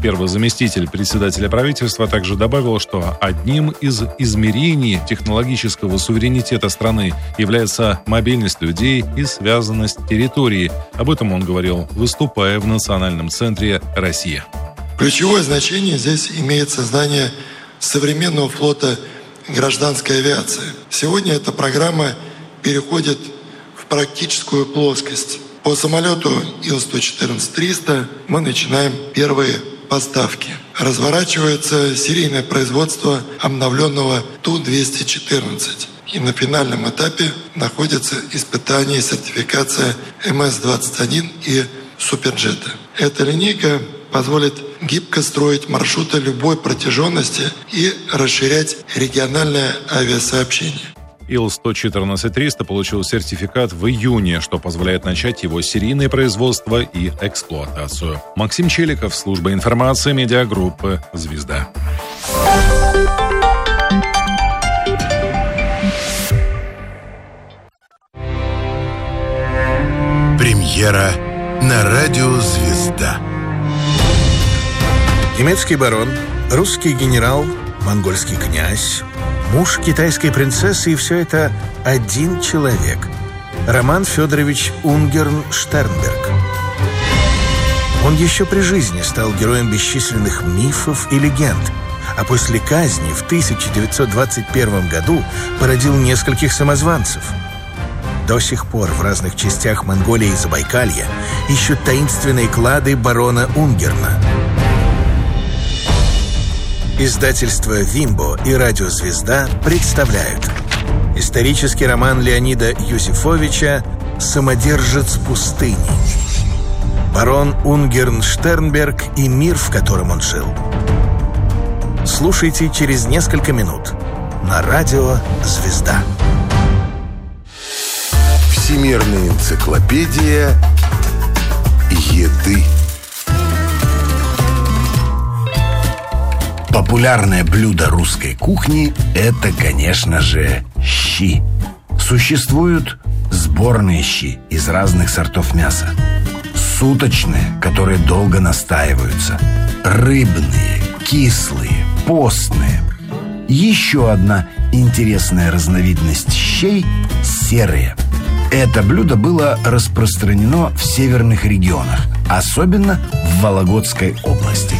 Первый заместитель председателя правительства также добавил, что одним из измерений технологического суверенитета страны является мобильность людей и связанность территории. Об этом он говорил, выступая в Национальном центре «Россия». Ключевое значение здесь имеет создание современного флота гражданской авиации. Сегодня эта программа переходит в практическую плоскость. По самолету Ил-114-300 мы начинаем первые поставки. Разворачивается серийное производство обновленного Ту-214. И на финальном этапе находятся испытания и сертификация МС-21 и Суперджета. Эта линейка позволит гибко строить маршруты любой протяженности и расширять региональное авиасообщение. Ил-114-300 получил сертификат в июне, что позволяет начать его серийное производство и эксплуатацию. Максим Челиков, служба информации медиагруппы «Звезда». Премьера на радио «Звезда». Немецкий барон, русский генерал, монгольский князь, муж китайской принцессы, и все это один человек – Роман Федорович Унгерн-Штернберг. Он еще при жизни стал героем бесчисленных мифов и легенд, а после казни в 1921 году породил нескольких самозванцев. До сих пор в разных частях Монголии и Забайкалья ищут таинственные клады барона Унгерна. Издательство «Вимбо» и радио «Звезда» представляют исторический роман Леонида Юзефовича «Самодержец пустыни». Барон Унгерн-Штернберг и мир, в котором он жил. Слушайте через несколько минут на радио «Звезда». Всемирная энциклопедия еды. Популярное блюдо русской кухни – это, конечно же, щи. Существуют сборные щи из разных сортов мяса. Суточные, которые долго настаиваются. Рыбные, кислые, постные. Еще одна интересная разновидность щей – серые. Это блюдо было распространено в северных регионах, особенно в Вологодской области.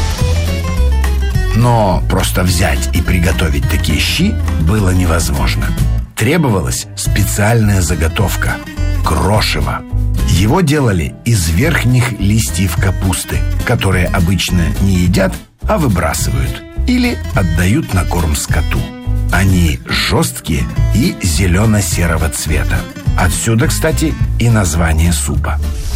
Но просто взять и приготовить такие щи было невозможно. Требовалась специальная заготовка – крошево. Его делали из верхних листьев капусты, которые обычно не едят, а выбрасывают или отдают на корм скоту. Они жесткие и зелено-серого цвета. Отсюда, кстати, и название супа.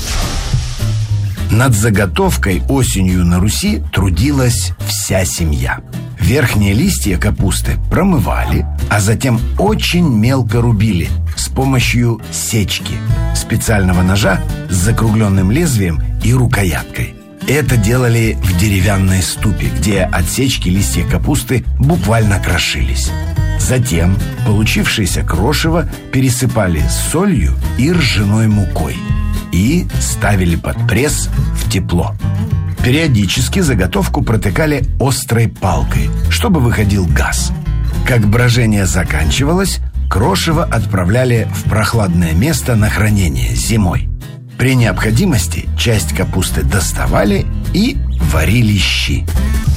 Над заготовкой осенью на Руси трудилась вся семья. Верхние листья капусты промывали, а затем очень мелко рубили с помощью сечки, специального ножа с закругленным лезвием и рукояткой. Это делали в деревянной ступе, где от сечки листья капусты буквально крошились. Затем получившееся крошево пересыпали солью и ржаной мукой и ставили под пресс в тепло. Периодически заготовку протыкали острой палкой, чтобы выходил газ. Как брожение заканчивалось, крошево отправляли в прохладное место на хранение зимой. При необходимости часть капусты доставали и варили щи.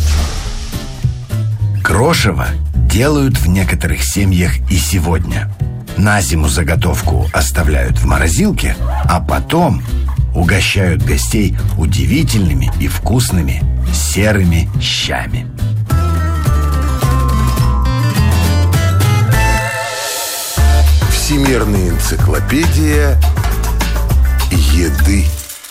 Крошево делают в некоторых семьях и сегодня. На зиму заготовку оставляют в морозилке, а потом угощают гостей удивительными и вкусными серыми щами. Всемирная энциклопедия еды.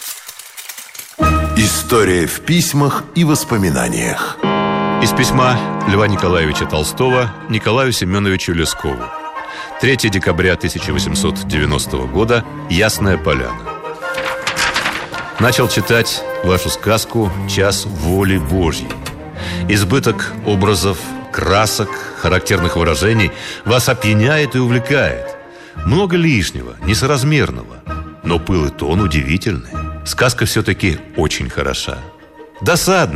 История в письмах и воспоминаниях. Из письма Льва Николаевича Толстого Николаю Семеновичу Лескову. 3 декабря 1890 года. Ясная Поляна. Начал читать вашу сказку «Час воли Божьей». Избыток образов, красок, характерных выражений вас опьяняет и увлекает. Много лишнего, несоразмерного, но пыл и тон удивительный. Сказка все-таки очень хороша. Досадно,